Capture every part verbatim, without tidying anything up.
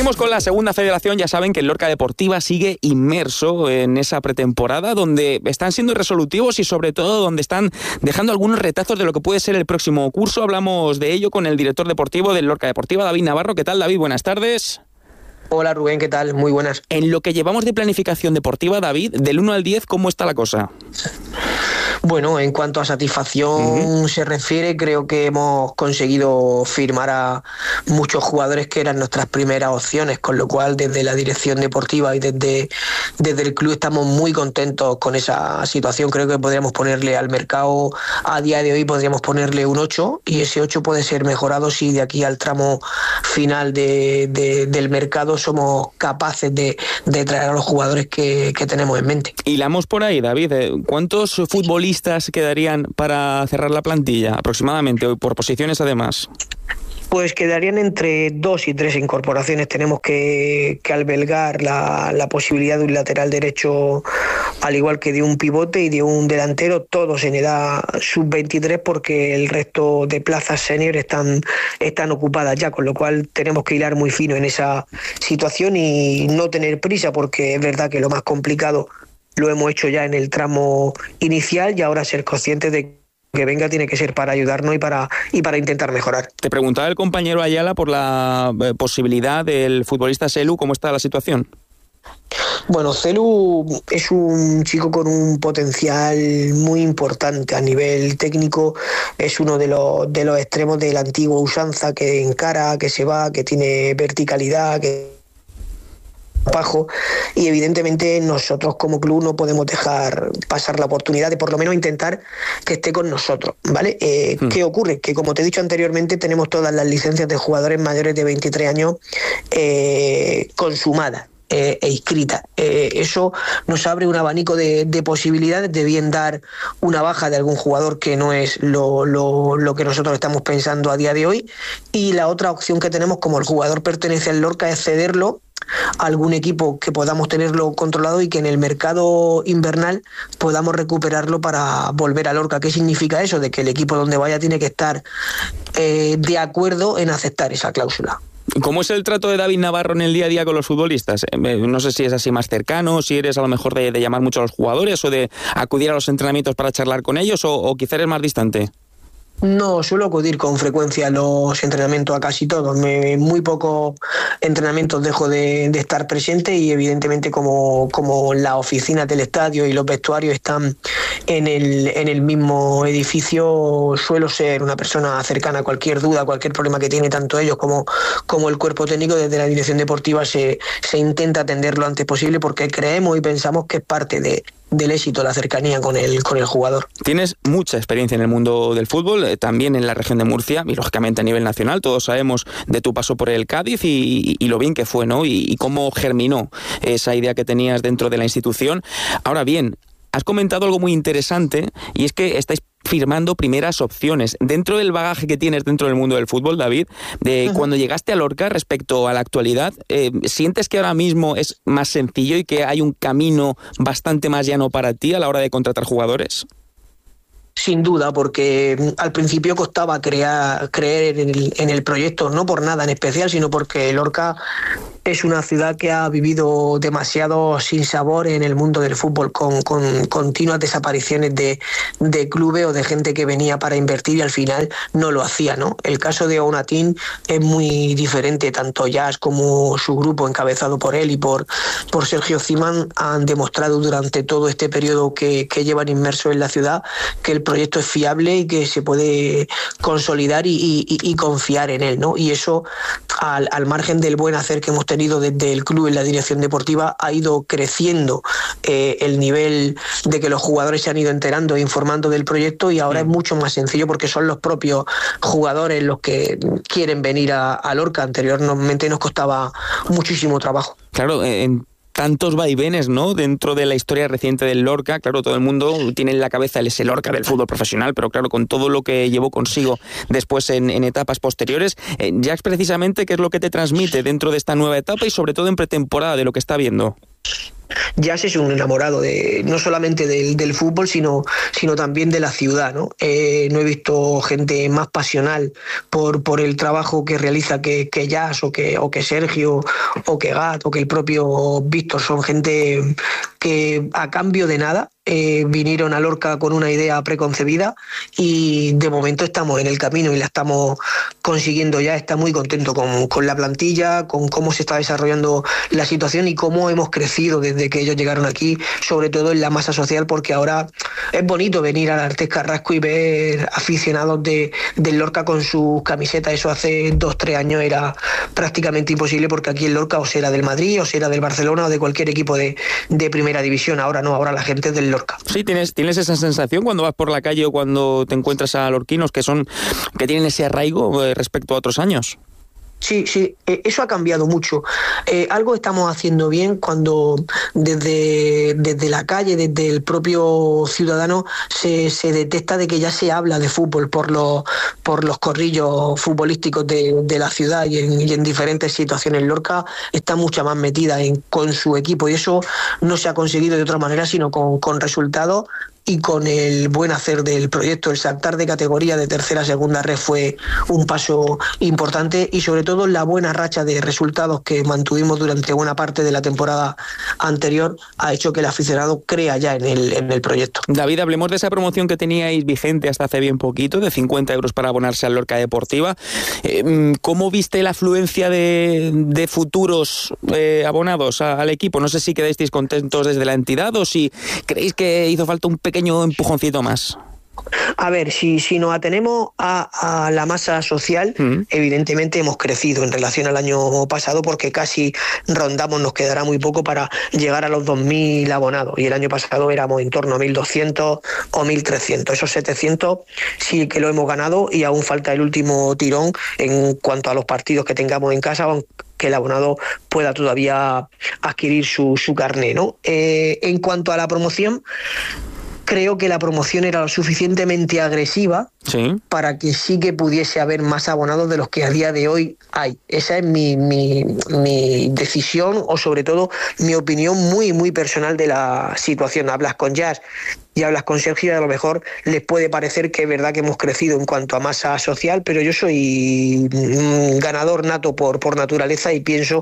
Seguimos con la segunda federación. Ya saben que el Lorca Deportiva sigue inmerso en esa pretemporada donde están siendo resolutivos y sobre todo donde están dejando algunos retazos de lo que puede ser el próximo curso. Hablamos de ello con el director deportivo del Lorca Deportiva, David Navarro. ¿Qué tal, David? Buenas tardes. Hola Rubén, ¿qué tal? Muy buenas. En lo que llevamos de planificación deportiva, David, del uno al diez, ¿cómo está la cosa? Bueno, en cuanto a satisfacción uh-huh. se refiere, creo que hemos conseguido firmar a muchos jugadores que eran nuestras primeras opciones, con lo cual desde la dirección deportiva y desde, desde el club estamos muy contentos con esa situación. Creo que podríamos ponerle al mercado, a día de hoy podríamos ponerle un ocho, y ese ocho puede ser mejorado si de aquí al tramo final de, de, del mercado somos capaces de, de traer a los jugadores que, que tenemos en mente. Hilamos por ahí, David, ¿cuántos futbolistas quedarían para cerrar la plantilla aproximadamente, por posiciones además? Pues quedarían entre dos y tres incorporaciones. Tenemos que, que albergar la, la posibilidad de un lateral derecho, al igual que de un pivote y de un delantero, todos en edad sub veintitrés, porque el resto de plazas senior están, están ocupadas ya, con lo cual tenemos que hilar muy fino en esa situación y no tener prisa, porque es verdad que lo más complicado lo hemos hecho ya en el tramo inicial, y ahora ser conscientes de que venga tiene que ser para ayudarnos y para y para intentar mejorar. Te preguntaba el compañero Ayala por la eh, posibilidad del futbolista Celu. ¿Cómo está la situación? Bueno, Celu es un chico con un potencial muy importante a nivel técnico. Es uno de los de los extremos de la antigua usanza, que encara, que se va, que tiene verticalidad, que bajo, y evidentemente nosotros como club no podemos dejar pasar la oportunidad de por lo menos intentar que esté con nosotros, ¿vale? Eh, hmm. ¿Qué ocurre? Que como te he dicho anteriormente, tenemos todas las licencias de jugadores mayores de veintitrés años eh, consumadas eh, e inscritas. Eh, eso nos abre un abanico de, de posibilidades de bien dar una baja de algún jugador que no es lo, lo, lo que nosotros estamos pensando a día de hoy, y la otra opción que tenemos, como el jugador pertenece al Lorca, es cederlo a algún equipo que podamos tenerlo controlado y que en el mercado invernal podamos recuperarlo para volver a Lorca. ¿Qué significa eso? De que el equipo donde vaya tiene que estar eh, de acuerdo en aceptar esa cláusula. ¿Cómo es el trato de David Navarro en el día a día con los futbolistas? No sé si es así más cercano, si eres a lo mejor de, de llamar mucho a los jugadores o de acudir a los entrenamientos para charlar con ellos, o, o quizá eres más distante. No, suelo acudir con frecuencia a los entrenamientos, a casi todos. Me, muy pocos entrenamientos dejo de, de estar presente, y evidentemente como, como las oficinas del estadio y los vestuarios están en el, en el mismo edificio, suelo ser una persona cercana a cualquier duda, cualquier problema que tiene tanto ellos como, como el cuerpo técnico. Desde la dirección deportiva se, se intenta atender lo antes posible, porque creemos y pensamos que es parte de del éxito, la cercanía con el, con el jugador. Tienes mucha experiencia en el mundo del fútbol, eh, también en la región de Murcia y lógicamente a nivel nacional. Todos sabemos de tu paso por el Cádiz y, y, y lo bien que fue, ¿no? Y, y cómo germinó esa idea que tenías dentro de la institución. Ahora bien, has comentado algo muy interesante, y es que estáis firmando primeras opciones. Dentro del bagaje que tienes dentro del mundo del fútbol, David, de uh-huh. cuando llegaste a Lorca respecto a la actualidad, eh, ¿sientes que ahora mismo es más sencillo y que hay un camino bastante más llano para ti a la hora de contratar jugadores? Sin duda, porque al principio costaba crear, creer en el, en el proyecto, no por nada en especial, sino porque Lorca es una ciudad que ha vivido demasiado sinsabor en el mundo del fútbol, con, con continuas desapariciones de, de clubes o de gente que venía para invertir y al final no lo hacía, ¿no? El caso de Onatín es muy diferente. Tanto Jazz como su grupo, encabezado por él y por, por Sergio Zimán, han demostrado durante todo este periodo que, que llevan inmersos en la ciudad que el proyecto es fiable y que se puede consolidar y, y, y confiar en él, ¿no? Y eso, al, al margen del buen hacer que hemos tenido desde el club en la dirección deportiva, ha ido creciendo eh, el nivel de que los jugadores se han ido enterando e informando del proyecto, y ahora es mucho más sencillo porque son los propios jugadores los que quieren venir a, a Lorca. Anteriormente nos costaba muchísimo trabajo. Claro, en tantos vaivenes, ¿no?, dentro de la historia reciente del Lorca. Claro, todo el mundo tiene en la cabeza el ese Lorca del fútbol profesional, pero claro, con todo lo que llevó consigo después en, en etapas posteriores, eh, Jax, precisamente, ¿qué es lo que te transmite dentro de esta nueva etapa y sobre todo en pretemporada de lo que está viendo? Jazz es un enamorado de no solamente del, del fútbol, sino, sino también de la ciudad, ¿no? Eh, no he visto gente más pasional por, por el trabajo que realiza que, que Jazz o que, o que Sergio o que Gat o que el propio Víctor. Son gente que a cambio de nada eh, vinieron a Lorca con una idea preconcebida y de momento estamos en el camino y la estamos consiguiendo ya. Está muy contento con, con la plantilla, con cómo se está desarrollando la situación y cómo hemos crecido desde que ellos llegaron aquí, sobre todo en la masa social, porque ahora es bonito venir al Artés Carrasco y ver aficionados de, del Lorca con sus camisetas. Eso hace dos, tres años era prácticamente imposible, porque aquí en Lorca o se era del Madrid o se era del Barcelona o de cualquier equipo de, de primera división. Ahora no, ahora la gente es del Lorca. Sí, tienes, tienes esa sensación cuando vas por la calle o cuando te encuentras a lorquinos que son, que tienen ese arraigo eh, respecto a otros años. Sí, sí, eso ha cambiado mucho. Eh, algo estamos haciendo bien cuando desde, desde la calle, desde el propio ciudadano, se, se detecta de que ya se habla de fútbol por los, por los corrillos futbolísticos de, de la ciudad y en, y en diferentes situaciones. Lorca está mucho más metida en, con su equipo y eso no se ha conseguido de otra manera, sino con, con resultados y con el buen hacer del proyecto. El saltar de categoría de tercera a segunda red fue un paso importante y sobre todo la buena racha de resultados que mantuvimos durante buena parte de la temporada anterior ha hecho que el aficionado crea ya en el, en el proyecto. David, hablemos de esa promoción que teníais vigente hasta hace bien poquito, de cincuenta euros para abonarse al Lorca Deportiva. ¿Cómo viste la afluencia de, de futuros eh, abonados a, al equipo? No sé si quedasteis contentos desde la entidad o si creéis que hizo falta un pequeño empujoncito más. A ver, si, si nos atenemos a, a la masa social, mm. evidentemente hemos crecido en relación al año pasado porque casi rondamos, nos quedará muy poco para llegar a los dos mil abonados y el año pasado éramos en torno a mil doscientos o mil trescientos. Esos setecientos sí que lo hemos ganado y aún falta el último tirón en cuanto a los partidos que tengamos en casa, que el abonado pueda todavía adquirir su, su carné, ¿no? Eh, en cuanto a la promoción, creo que la promoción era lo suficientemente agresiva sí. para que sí que pudiese haber más abonados de los que a día de hoy hay. Esa es mi, mi, mi decisión o sobre todo mi opinión muy, muy personal de la situación. Hablas con Jazz y hablas con Sergio y a lo mejor les puede parecer que es verdad que hemos crecido en cuanto a masa social, pero yo soy ganador nato por, por naturaleza y pienso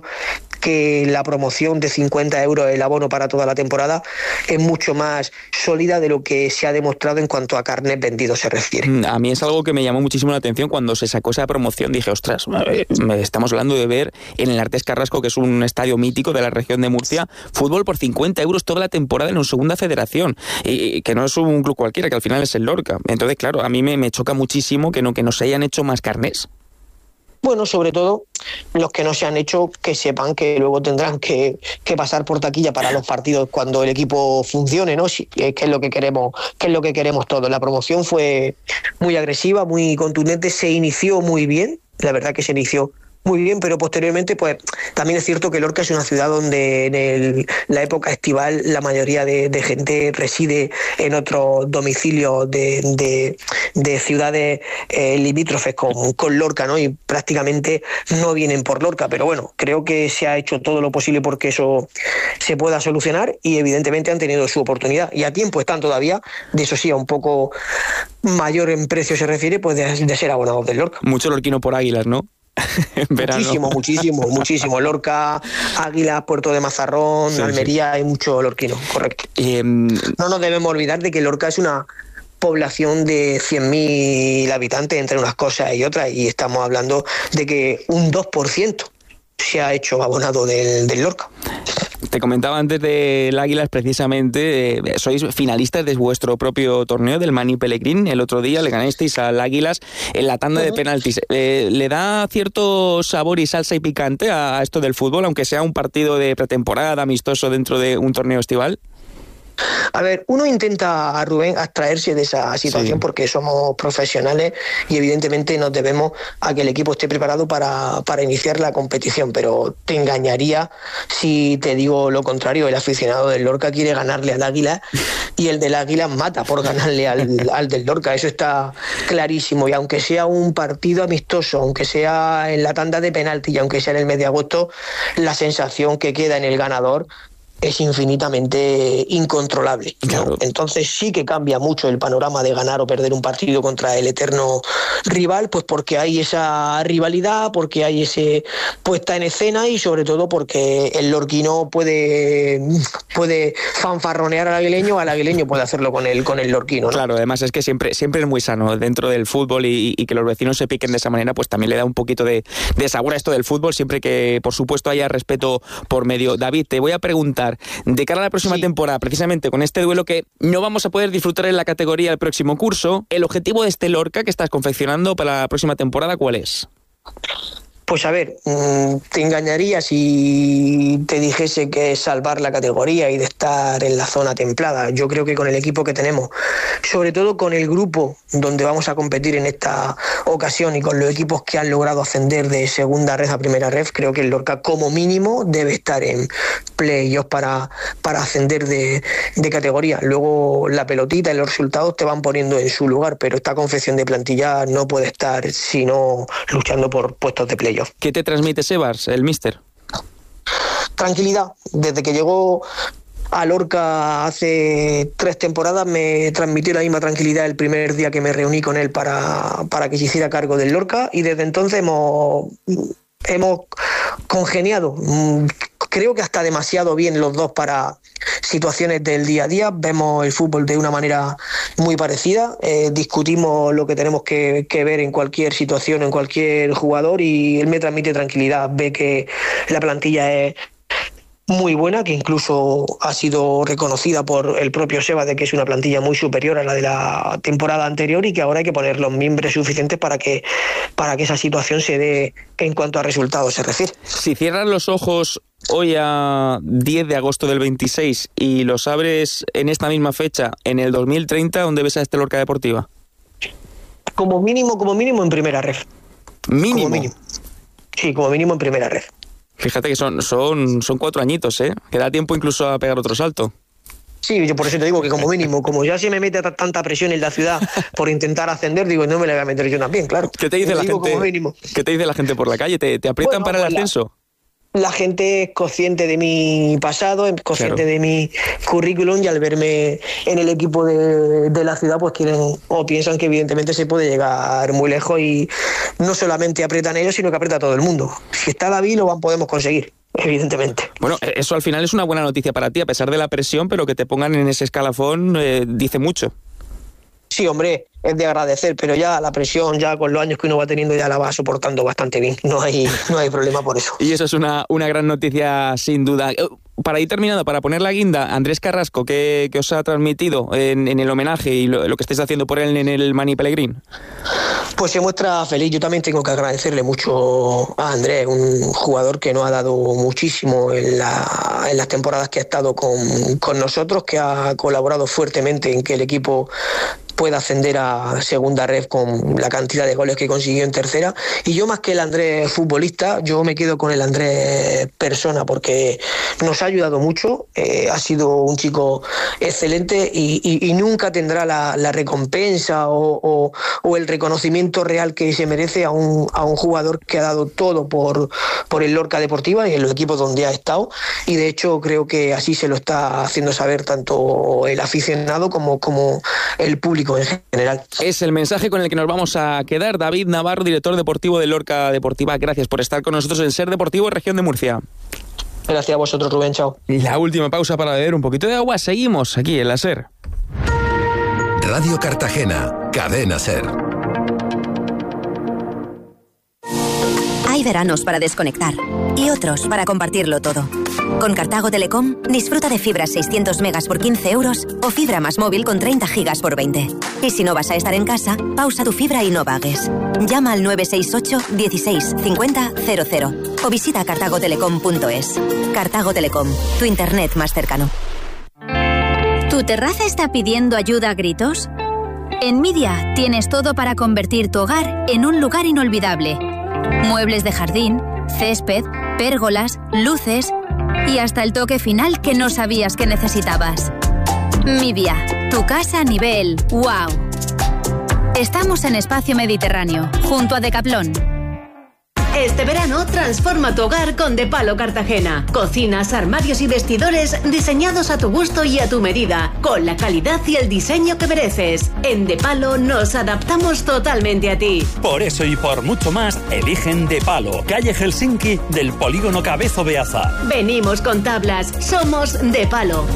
que la promoción de cincuenta euros el abono para toda la temporada es mucho más sólida de lo que se ha demostrado en cuanto a carnet vendido se refiere. A mí es algo que me llamó muchísimo la atención cuando se sacó esa promoción. Dije, ostras, estamos hablando de ver en el Artés Carrasco, que es un estadio mítico de la región de Murcia, fútbol por cincuenta euros toda la temporada en una segunda federación, y que no es un club cualquiera, que al final es el Lorca. Entonces, claro, a mí me, me choca muchísimo que no, que no se hayan hecho más carnés. Bueno, sobre todo los que no se han hecho, que sepan que luego tendrán que, que pasar por taquilla para los partidos cuando el equipo funcione, ¿no? Sí, que es lo que queremos, que es lo que queremos todos. La promoción fue muy agresiva, muy contundente, se inició muy bien, la verdad que se inició muy bien, pero posteriormente pues también es cierto que Lorca es una ciudad donde en el, la época estival la mayoría de, de gente reside en otros domicilios de, de, de ciudades eh, limítrofes con, con Lorca, ¿no? Y prácticamente no vienen por Lorca, pero bueno, creo que se ha hecho todo lo posible porque eso se pueda solucionar y evidentemente han tenido su oportunidad y a tiempo están todavía, de eso sí, a un poco mayor en precio se refiere, pues de, de ser abonados del Lorca. Mucho lorquino por Águilas, ¿no? Muchísimo, muchísimo, muchísimo. Lorca, Águilas, Puerto de Mazarrón, sí, Almería, sí. Hay mucho lorquino, correcto. Eh, no nos debemos olvidar de que Lorca es una población de cien mil habitantes entre unas cosas y otras y estamos hablando de que un dos por ciento se ha hecho abonado del, del Lorca. Te comentaba antes del Águilas, precisamente, eh, sois finalistas de vuestro propio torneo del Mani Pellegrín. El otro día le ganasteis al Águilas en la tanda uh-huh. de penaltis. Eh, ¿Le da cierto sabor y salsa y picante a, a esto del fútbol, aunque sea un partido de pretemporada amistoso dentro de un torneo estival? A ver, uno intenta, a Rubén, abstraerse de esa situación sí. porque somos profesionales y evidentemente nos debemos a que el equipo esté preparado para, para iniciar la competición, pero te engañaría si te digo lo contrario. El aficionado del Lorca quiere ganarle al Águila y el del Águila mata por ganarle al, al del Lorca, eso está clarísimo, y aunque sea un partido amistoso, aunque sea en la tanda de penalti y aunque sea en el mes de agosto, la sensación que queda en el ganador es infinitamente incontrolable, ¿no? Claro. Entonces sí que cambia mucho el panorama de ganar o perder un partido contra el eterno rival, pues porque hay esa rivalidad, porque hay ese puesta en escena y sobre todo porque el lorquino puede, puede fanfarronear al aguileño, al aguileño puede hacerlo con el, con el lorquino, ¿no? Claro, además es que siempre, siempre es muy sano dentro del fútbol y, y que los vecinos se piquen de esa manera, pues también le da un poquito de, de sabor a esto del fútbol, siempre que por supuesto haya respeto por medio. David, te voy a preguntar, de cara a la próxima sí. temporada, precisamente con este duelo que no vamos a poder disfrutar en la categoría el próximo curso, el objetivo de este Lorca que estás confeccionando para la próxima temporada, ¿cuál es? Pues a ver, te engañaría si te dijese que es salvar la categoría y de estar en la zona templada. Yo creo que con el equipo que tenemos, sobre todo con el grupo donde vamos a competir en esta ocasión y con los equipos que han logrado ascender de segunda red a primera red, creo que el Lorca como mínimo debe estar en playoffs para, para ascender de, de categoría. Luego la pelotita y los resultados te van poniendo en su lugar, pero esta confección de plantilla no puede estar sino luchando por puestos de playoff. ¿Qué te transmite Sebas, el míster? Tranquilidad. Desde que llegó a Lorca hace tres temporadas me transmitió la misma tranquilidad el primer día que me reuní con él para, para que se hiciera cargo del Lorca y desde entonces hemos, hemos congeniado. Creo que hasta demasiado bien los dos para situaciones del día a día. Vemos el fútbol de una manera muy parecida, eh, discutimos lo que tenemos que, que ver en cualquier situación, en cualquier jugador y él me transmite tranquilidad, ve que la plantilla es muy buena, que incluso ha sido reconocida por el propio Seba de que es una plantilla muy superior a la de la temporada anterior y que ahora hay que poner los mimbres suficientes para que, para que esa situación se dé en cuanto a resultados se refiere. Si cierras los ojos hoy a diez de agosto del veintiséis y los abres en esta misma fecha, en el dos mil treinta, ¿dónde ves a este Lorca Deportiva? Como mínimo, como mínimo en primera red. ¿Mínimo? Como mínimo. Sí, como mínimo en primera red. Fíjate que son, son, son cuatro añitos, ¿eh? Que da tiempo incluso a pegar otro salto. Sí, yo por eso te digo que como mínimo, como ya se me mete tanta presión en la ciudad por intentar ascender, digo, no me la voy a meter yo también, claro. ¿Qué te dice, la gente, como mínimo. ¿Qué te dice la gente por la calle? ¿Te, te aprietan bueno, para el ascenso? La, la gente es consciente de mi pasado, es consciente claro. de mi currículum y al verme en el equipo de, de la ciudad, pues quieren o piensan que evidentemente se puede llegar muy lejos y no solamente aprietan ellos, sino que aprieta todo el mundo. Si está David, lo podemos conseguir. Evidentemente. Bueno, eso al final es una buena noticia para ti, a pesar de la presión, pero que te pongan en ese escalafón eh, dice mucho. Sí, hombre, es de agradecer, pero ya la presión, ya con los años que uno va teniendo, ya la va soportando bastante bien. No hay, no hay problema por eso. Y eso es una, una gran noticia, sin duda. Para ir terminando, para poner la guinda, Andrés Carrasco, ¿qué, qué os ha transmitido en, en el homenaje y lo, lo que estáis haciendo por él en el Mani Pellegrín? Pues se muestra feliz. Yo también tengo que agradecerle mucho a Andrés, un jugador que nos ha dado muchísimo en, la, en las temporadas que ha estado con, con nosotros, que ha colaborado fuertemente en que el equipo pueda ascender a segunda red con la cantidad de goles que consiguió en tercera. Y yo, más que el Andrés futbolista, yo me quedo con el Andrés persona, porque nos ha ayudado mucho, eh, ha sido un chico excelente y, y, y nunca tendrá la, la recompensa o, o, o el reconocimiento real que se merece a un, a un jugador que ha dado todo por, por el Lorca Deportiva y en los equipos donde ha estado, y de hecho creo que así se lo está haciendo saber tanto el aficionado como, como el público en general. Es el mensaje con el que nos vamos a quedar. David Navarro, director deportivo de Lorca Deportiva, gracias por estar con nosotros en Ser Deportivo, Región de Murcia. Gracias a vosotros, Rubén, chao. La última pausa para beber un poquito de agua. Seguimos aquí en la Ser. Radio Cartagena, Cadena Ser. Hay veranos para desconectar y otros para compartirlo todo. Con Cartago Telecom, disfruta de fibra seiscientos megas por quince euros o fibra más móvil con treinta gigas por veinte. Y si no vas a estar en casa, pausa tu fibra y no pagues. Llama al nueve seis ocho, dieciséis, cincuenta, cero cero o visita cartago telecom punto es. Cartago Telecom, tu internet más cercano. ¿Tu terraza está pidiendo ayuda a gritos? En Midia tienes todo para convertir tu hogar en un lugar inolvidable. Muebles de jardín, césped, pérgolas, luces y hasta el toque final que no sabías que necesitabas. Midia, tu casa a nivel wow. Estamos en Espacio Mediterráneo, junto a Decathlon. Este verano transforma tu hogar con De Palo Cartagena. Cocinas, armarios y vestidores diseñados a tu gusto y a tu medida, con la calidad y el diseño que mereces. En De Palo nos adaptamos totalmente a ti. Por eso y por mucho más, eligen De Palo, calle Helsinki del Polígono Cabezo Beaza. Venimos con tablas, somos De Palo.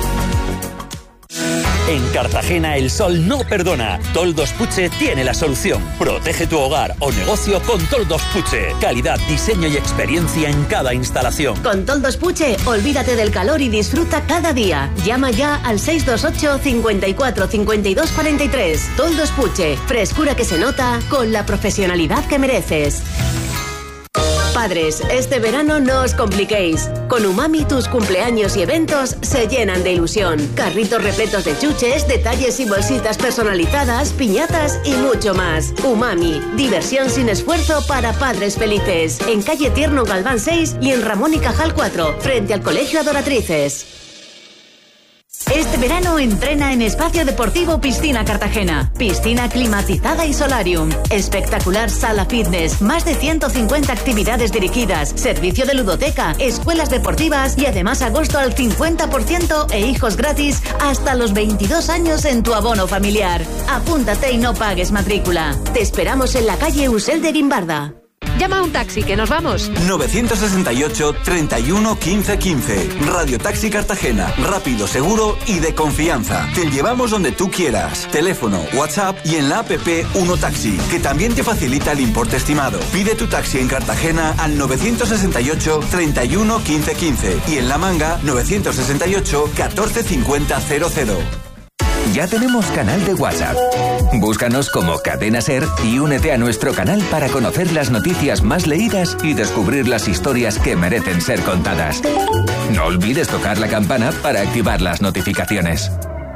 En Cartagena el sol no perdona. Toldos Puche tiene la solución. Protege tu hogar o negocio con Toldos Puche. Calidad, diseño y experiencia en cada instalación. Con Toldos Puche, olvídate del calor y disfruta cada día. Llama ya al seis dos ocho, cinco cuatro, cinco dos cuatro tres. Toldos Puche, frescura que se nota con la profesionalidad que mereces. Padres, este verano no os compliquéis. Con Umami tus cumpleaños y eventos se llenan de ilusión. Carritos repletos de chuches, detalles y bolsitas personalizadas, piñatas y mucho más. Umami, diversión sin esfuerzo para padres felices. En calle Tierno Galván seis y en Ramón y Cajal cuatro, frente al Colegio Adoratrices. Este verano entrena en Espacio Deportivo Piscina Cartagena. Piscina climatizada y solarium. Espectacular sala fitness. Más de ciento cincuenta actividades dirigidas. Servicio de ludoteca. Escuelas deportivas. Y además agosto al cincuenta por ciento e hijos gratis hasta los veintidós años en tu abono familiar. Apúntate y no pagues matrícula. Te esperamos en la calle Usel de Guimbarda. Llama a un taxi, que nos vamos. nueve seis ocho, treinta y uno, quince, quince. Radio Taxi Cartagena. Rápido, seguro y de confianza. Te llevamos donde tú quieras. Teléfono, WhatsApp y en la app Uno Taxi, que también te facilita el importe estimado. Pide tu taxi en Cartagena al nueve seis ocho, treinta y uno, quince, quince y en La Manga nueve seis ocho, catorce cincuenta cero cero. Ya tenemos canal de WhatsApp. Búscanos como Cadena Ser y únete a nuestro canal para conocer las noticias más leídas y descubrir las historias que merecen ser contadas. No olvides tocar la campana para activar las notificaciones.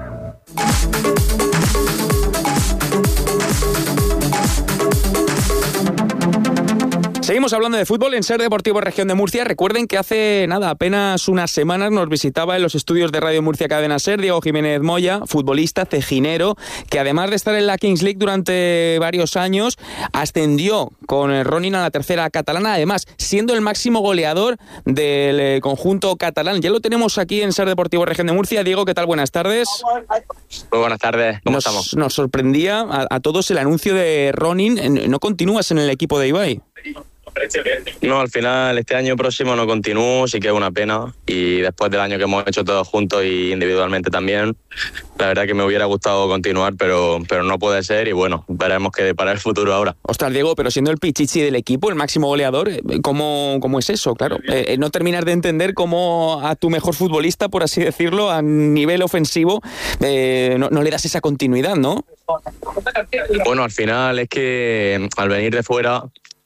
Seguimos hablando de fútbol en Ser Deportivo Región de Murcia. Recuerden que hace nada, apenas unas semanas nos visitaba en los estudios de Radio Murcia Cadena Ser Diego Jiménez Moya, futbolista cejinero, que además de estar en la Kings League durante varios años, ascendió con el Ronin a la tercera catalana, además siendo el máximo goleador del conjunto catalán. Ya lo tenemos aquí en Ser Deportivo Región de Murcia. Diego, ¿qué tal? Buenas tardes. Muy buenas tardes, ¿cómo nos, estamos? Nos sorprendía a, a todos el anuncio de Ronin. ¿No continúas en el equipo de Ibai? No, al final este año próximo no continúo, sí que es una pena, y después del año que hemos hecho todos juntos y individualmente también, la verdad que me hubiera gustado continuar, pero, pero no puede ser, y bueno, veremos qué depara el futuro ahora. Ostras, Diego, pero siendo el pichichi del equipo, el máximo goleador, ¿cómo, cómo es eso? Claro, eh, no terminar de entender cómo a tu mejor futbolista, por así decirlo, a nivel ofensivo, eh, no, no le das esa continuidad, ¿no? Bueno, al final es que al venir de fuera,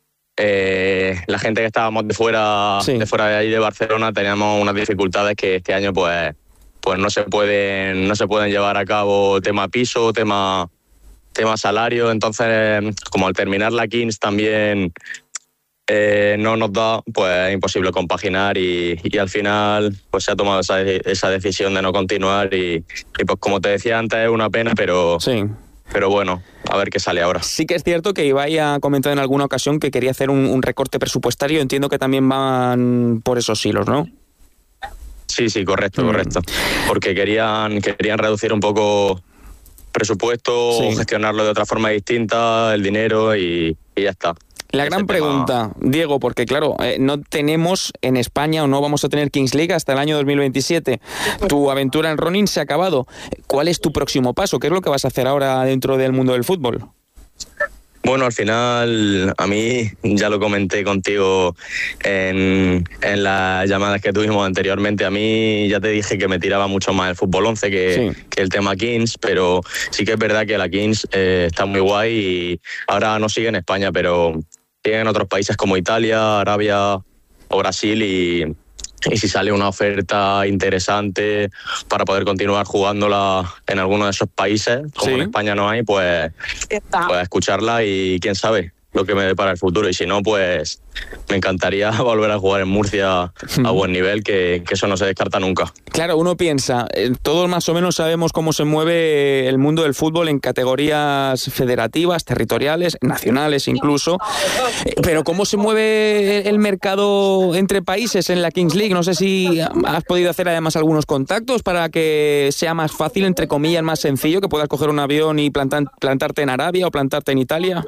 Eh, la gente que estábamos de fuera, sí. de fuera de ahí de Barcelona, teníamos unas dificultades que este año pues, pues no se pueden, no se pueden llevar a cabo, tema piso, tema, tema salario. Entonces, como al terminar la Kings también eh, no nos da, pues es imposible compaginar, y, y al final pues se ha tomado esa, esa decisión de no continuar, y, y pues como te decía antes, es una pena, pero sí. Pero bueno, a ver qué sale ahora. Sí que es cierto que Ibai ha comentado en alguna ocasión que quería hacer un, un recorte presupuestario. Entiendo que también van por esos hilos, ¿no? Sí, sí, correcto, mm. correcto. Porque querían, querían reducir un poco presupuesto, sí. gestionarlo de otra forma distinta, el dinero, y, y ya está. La gran pregunta, Diego, porque claro, eh, no tenemos en España, o no vamos a tener Kings League hasta el año dos mil veintisiete. Tu aventura en Ronin se ha acabado. ¿Cuál es tu próximo paso? ¿Qué es lo que vas a hacer ahora dentro del mundo del fútbol? Bueno, al final, a mí, ya lo comenté contigo en, en las llamadas que tuvimos anteriormente, a mí ya te dije que me tiraba mucho más el fútbol once que, sí. que el tema Kings, pero sí que es verdad que la Kings eh, está muy guay, y ahora no sigue en España, pero sigue en otros países como Italia, Arabia o Brasil, y... Y si sale una oferta interesante para poder continuar jugándola en alguno de esos países, como sí. en España no hay, pues, pues escucharla, y quién sabe lo que me depara el futuro. Y si no, pues me encantaría volver a jugar en Murcia a buen nivel, que, que eso no se descarta nunca. Claro, uno piensa, eh, todos más o menos sabemos cómo se mueve el mundo del fútbol en categorías federativas, territoriales, nacionales incluso, eh, pero cómo se mueve el mercado entre países en la Kings League. No sé si has podido hacer además algunos contactos para que sea más fácil, entre comillas, más sencillo, que puedas coger un avión y plantar, plantarte en Arabia o plantarte en Italia.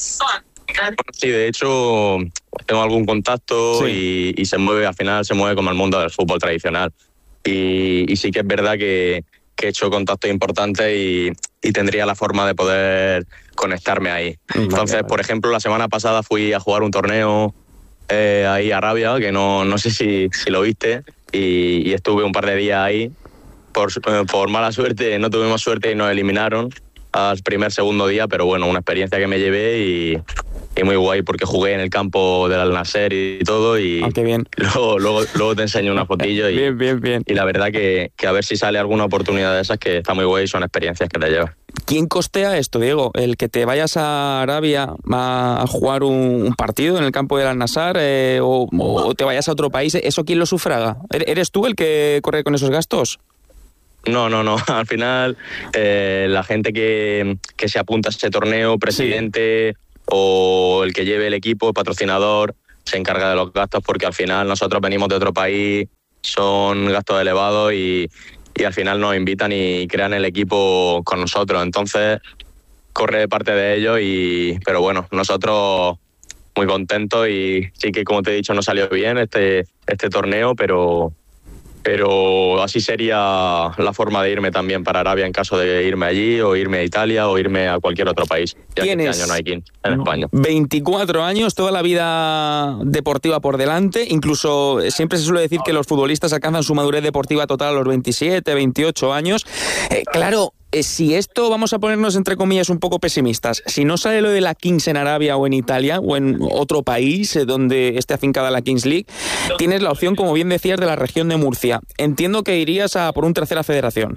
Sí, de hecho tengo algún contacto, sí. y, y se mueve, al final se mueve como el mundo del fútbol tradicional. Y, y sí que es verdad que, que he hecho contactos importantes y, y tendría la forma de poder conectarme ahí. Vale, Entonces, vale. por ejemplo, la semana pasada fui a jugar un torneo eh, ahí a Arabia, que no, no sé si, si lo viste, y, y estuve un par de días ahí. Por, por mala suerte, no tuvimos suerte y nos eliminaron al primer, segundo día, pero bueno, una experiencia que me llevé y, y muy guay, porque jugué en el campo del Al Nasser y todo, y ah, qué bien. Luego, luego, luego te enseño una fotillo y, bien, bien, bien. y la verdad que, que a ver si sale alguna oportunidad de esas, que está muy guay, son experiencias que te llevas. ¿Quién costea esto, Diego? El que te vayas a Arabia a jugar un, un partido en el campo del Al Nassr eh, o, o te vayas a otro país, ¿eso quién lo sufraga? ¿Eres tú el que corre con esos gastos? No, no, no. Al final, eh, la gente que, que se apunta a ese torneo, presidente, sí. o el que lleve el equipo, el patrocinador, se encarga de los gastos, porque al final nosotros venimos de otro país, son gastos elevados y, y al final nos invitan y crean el equipo con nosotros. Entonces, corre de parte de ellos, y pero bueno, nosotros muy contentos, y sí que, como te he dicho, no salió bien este, este torneo, pero... pero así sería la forma de irme también para Arabia en caso de irme allí, o irme a Italia, o irme a cualquier otro país. Ya que este año no hay King en España. veinticuatro años, toda la vida deportiva por delante. Incluso siempre se suele decir que los futbolistas alcanzan su madurez deportiva total a los veintisiete, veintiocho años. Eh, claro, eh, si esto, vamos a ponernos entre comillas un poco pesimistas, si no sale lo de la Kings en Arabia o en Italia o en otro país eh, donde esté afincada la Kings League, tienes la opción, como bien decías, de la región de Murcia. Entiendo que irías a por un tercera federación.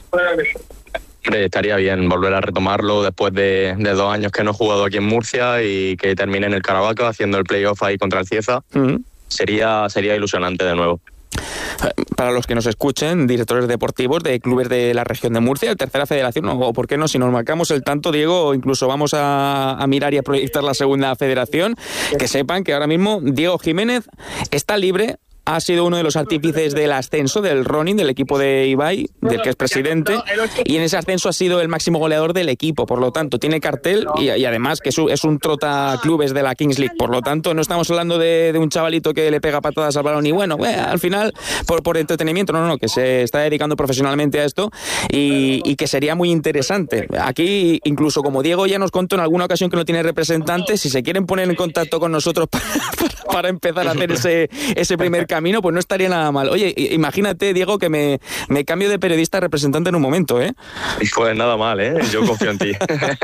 Hombre, estaría bien volver a retomarlo después de, de dos años que no he jugado aquí en Murcia y que termine en el Caravaca haciendo el playoff ahí contra el Cieza. Uh-huh. Sería, sería ilusionante de nuevo. Para los que nos escuchen, directores deportivos de clubes de la región de Murcia, tercera federación, o por qué no, si nos marcamos el tanto, Diego, incluso vamos a, a mirar y a proyectar la segunda federación, que sepan que ahora mismo Diego Jiménez está libre. Ha sido uno de los artífices del ascenso del Ronin, del equipo de Ibai, del que es presidente, y en ese ascenso ha sido el máximo goleador del equipo. Por lo tanto, tiene cartel y, y además que es un, es un trota clubes de la Kings League. Por lo tanto, no estamos hablando de, de un chavalito que le pega patadas al balón y bueno, eh, al final, por, por entretenimiento, no, no, no, que se está dedicando profesionalmente a esto y, y que sería muy interesante. Aquí, incluso como Diego ya nos contó en alguna ocasión que no tiene representante, si se quieren poner en contacto con nosotros para, para, para empezar a hacer ese, ese primer camino, pues no estaría nada mal. Oye, imagínate, Diego, que me, me cambio de periodista a representante en un momento, ¿eh? Pues nada mal, ¿eh? Yo confío en ti.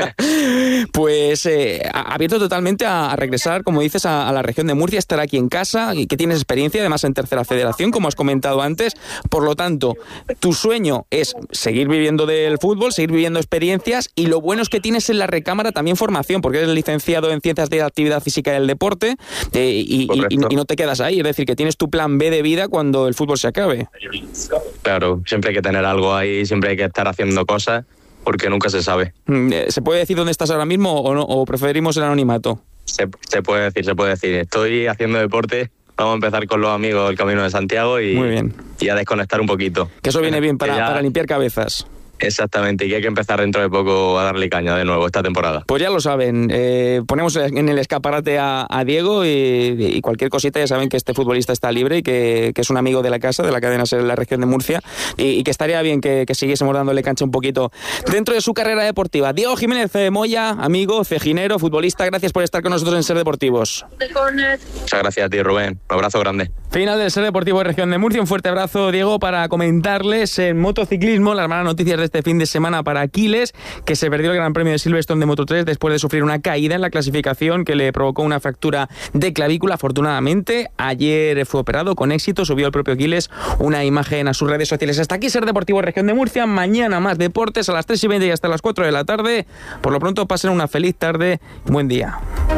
Pues eh, abierto totalmente a, a regresar, como dices, a, a la región de Murcia, estar aquí en casa, y que tienes experiencia, además en tercera federación, como has comentado antes. Por lo tanto, tu sueño es seguir viviendo del fútbol, seguir viviendo experiencias, y lo bueno es que tienes en la recámara también formación, porque eres licenciado en Ciencias de la Actividad Física y del Deporte, eh, y, y, y, y no te quedas ahí, es decir, que tienes tu plan B de vida cuando el fútbol se acabe. Claro, siempre hay que tener algo ahí, siempre hay que estar haciendo cosas, porque nunca se sabe. ¿Se puede decir dónde estás ahora mismo o no, o preferimos el anonimato? Se, se puede decir, se puede decir. Estoy haciendo deporte. Vamos a empezar con los amigos del Camino de Santiago y, Muy bien. y a desconectar un poquito. Que eso viene bien para, ya... para limpiar cabezas. Exactamente, y que hay que empezar dentro de poco a darle caña de nuevo esta temporada. Pues ya lo saben, eh, ponemos en el escaparate a, a Diego y, y cualquier cosita, ya saben que este futbolista está libre y que, que es un amigo de la casa, de la cadena SER en la región de Murcia, y, y que estaría bien que, que siguiésemos dándole cancha un poquito dentro de su carrera deportiva. Diego Jiménez Moya, amigo, cejinero, futbolista, gracias por estar con nosotros en SER Deportivos. Muchas gracias a ti, Rubén, un abrazo grande. Final del SER Deportivo de región de Murcia, un fuerte abrazo, Diego, para comentarles en motociclismo las malas noticias de este fin de semana para Aquiles, que se perdió el Gran Premio de Silverstone de Moto tres después de sufrir una caída en la clasificación que le provocó una fractura de clavícula. Afortunadamente, ayer fue operado con éxito, subió el propio Aquiles una imagen a sus redes sociales. Hasta aquí SER Deportivo Región de Murcia. Mañana más deportes a las tres y veinte y hasta las cuatro de la tarde. Por lo pronto, pasen una feliz tarde y buen día.